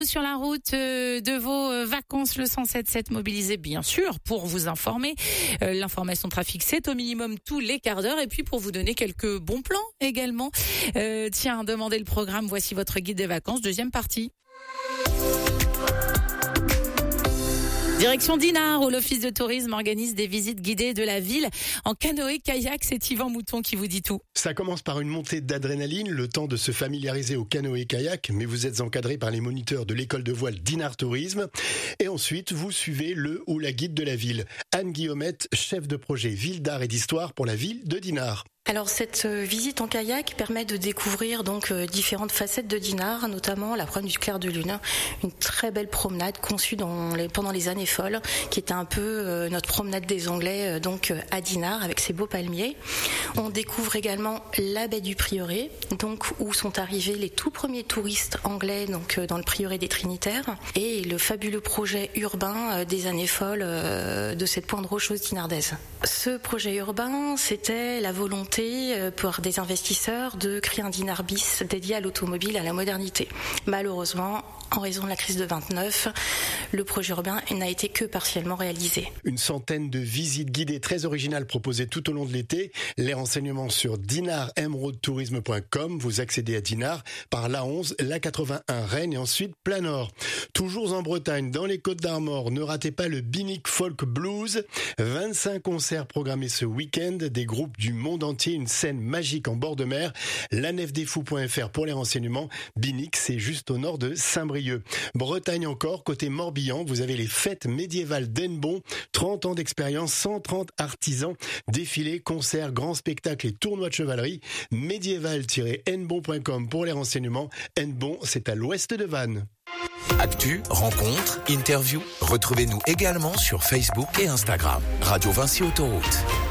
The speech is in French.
Sur la route de vos vacances, le 107.7 mobilisé bien sûr pour vous informer. L'information trafic, c'est au minimum tous les quarts d'heure et puis pour vous donner quelques bons plans également. Tiens, demandez le programme, voici votre guide des vacances, deuxième partie. Direction Dinard, où l'Office de tourisme organise des visites guidées de la ville en canoë-kayak. C'est Yvan Mouton qui vous dit tout. Ça commence par une montée d'adrénaline, le temps de se familiariser au canoë-kayak, mais vous êtes encadré par les moniteurs de l'école de voile Dinard Tourisme. Et ensuite, vous suivez le ou la guide de la ville, Anne Guillaumette, chef de projet ville d'art et d'histoire pour la ville de Dinard. Alors cette visite en kayak permet de découvrir donc différentes facettes de Dinard, notamment la promenade du clair de lune, une très belle promenade conçue pendant les années folles, qui était un peu notre promenade des Anglais donc à Dinard avec ses beaux palmiers. On découvre également la baie du Prieuré, donc où sont arrivés les tout premiers touristes anglais donc dans le Prieuré des Trinitaires, et le fabuleux projet urbain des années folles de cette pointe rocheuse dinardaise. Ce projet urbain, c'était la volonté pour des investisseurs de créer un Dinard bis dédié à l'automobile et à la modernité. Malheureusement, en raison de la crise de 29, le projet urbain n'a été que partiellement réalisé. Une centaine de visites guidées très originales proposées tout au long de l'été. Les renseignements sur dinardemeraude-tourisme.com. Vous accédez à Dinard par l'A11, l'A81 Rennes et ensuite Planord. Toujours en Bretagne, dans les Côtes-d'Armor, ne ratez pas le Binic Folk Blues. 25 concerts programmés ce week-end, des groupes du monde entier, une scène magique en bord de mer. lanefdesfous.fr pour les renseignements. Binic, c'est juste au nord de Saint-Brieuc. Bretagne encore, côté Morbihan, vous avez les fêtes médiévales d'Hennebon. 30 ans d'expérience, 130 artisans, défilés, concerts, grands spectacles et tournois de chevalerie. médiéval-hennebon.com pour les renseignements. Hennebon, c'est à l'ouest de Vannes. Actu, rencontres, interviews, retrouvez-nous également sur Facebook et Instagram. Radio Vinci Autoroute.